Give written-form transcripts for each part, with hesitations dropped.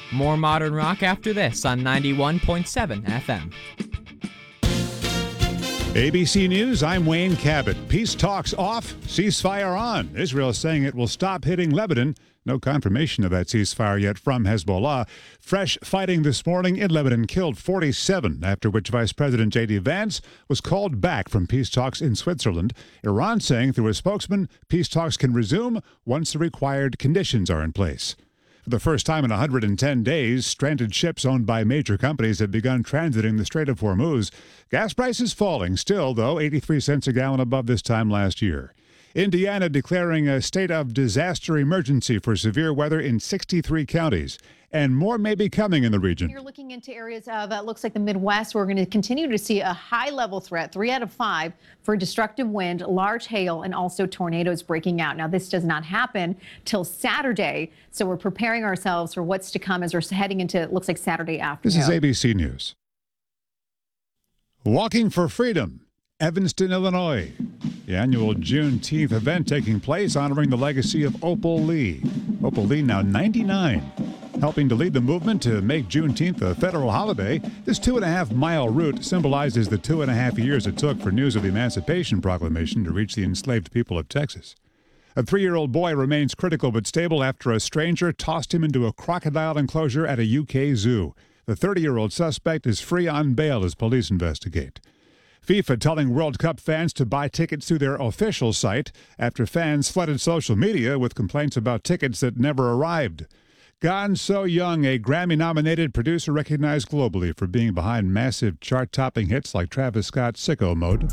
More modern rock after this on 91.7 FM. ABC News, I'm Wayne Cabot. Peace talks off, ceasefire on. Israel is saying it will stop hitting Lebanon. No confirmation of that ceasefire yet from Hezbollah. Fresh fighting this morning in Lebanon killed 47, after which Vice President J.D. Vance was called back from peace talks in Switzerland. Iran saying through a spokesman peace talks can resume once the required conditions are in place. For the first time in 110 days, stranded ships owned by major companies have begun transiting the Strait of Hormuz. Gas prices falling still, though, 83 cents a gallon above this time last year. Indiana declaring a state of disaster emergency for severe weather in 63 counties. And more may be coming in the region. You're looking into areas of, looks like the Midwest. We're going to continue to see a high-level threat, 3 out of 5, for destructive wind, large hail, and also tornadoes breaking out. Now, this does not happen till Saturday, so we're preparing ourselves for what's to come as we're heading into, it looks like, Saturday afternoon. This is ABC News. Walking for Freedom, Evanston, Illinois. The annual Juneteenth event taking place honoring the legacy of Opal Lee. Opal Lee, now 99, helping to lead the movement to make Juneteenth a federal holiday. This 2.5-mile route symbolizes the 2.5 years it took for news of the Emancipation Proclamation to reach the enslaved people of Texas. A 3-year-old boy remains critical but stable after a stranger tossed him into a crocodile enclosure at a UK zoo. The 30-year-old suspect is free on bail as police investigate. FIFA telling World Cup fans to buy tickets through their official site after fans flooded social media with complaints about tickets that never arrived. Gone So Young, a Grammy-nominated producer recognized globally for being behind massive chart-topping hits like Travis Scott's Sicko Mode.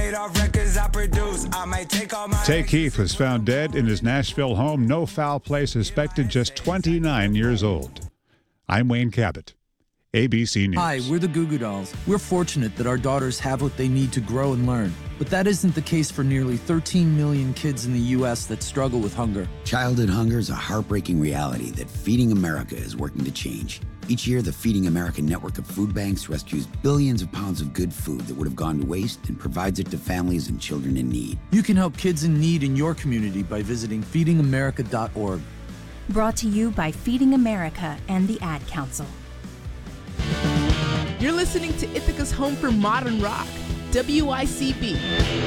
Tay Keith was found dead in his Nashville home. No foul play suspected, just 29 years old. I'm Wayne Cabot. ABC News. Hi, we're the Goo Goo Dolls. We're fortunate that our daughters have what they need to grow and learn. But that isn't the case for nearly 13 million kids in the U.S. that struggle with hunger. Childhood hunger is a heartbreaking reality that Feeding America is working to change. Each year, the Feeding America network of food banks rescues billions of pounds of good food that would have gone to waste and provides it to families and children in need. You can help kids in need in your community by visiting feedingamerica.org. Brought to you by Feeding America and the Ad Council. You're listening to Ithaca's home for modern rock, WICB.